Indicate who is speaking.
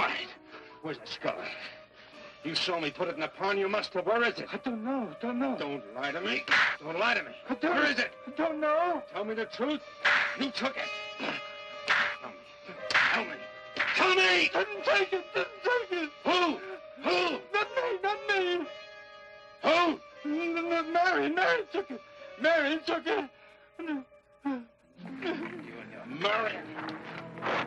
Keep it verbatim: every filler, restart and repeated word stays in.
Speaker 1: right. Where's the skull? You saw me put it in the pond. You must have. Where is it?
Speaker 2: I don't know. Don't know.
Speaker 1: Don't lie to me. Don't lie to me.
Speaker 2: I don't,
Speaker 1: Where is it?
Speaker 2: I don't know.
Speaker 1: Tell me the truth. You took it. Tell me. Tell me. Tell me!
Speaker 2: Didn't take it. Didn't take it.
Speaker 1: Who? Who?
Speaker 2: Not me. Not me.
Speaker 1: Who?
Speaker 2: Mary. Mary took it. Mary took it.
Speaker 1: You and your Mary.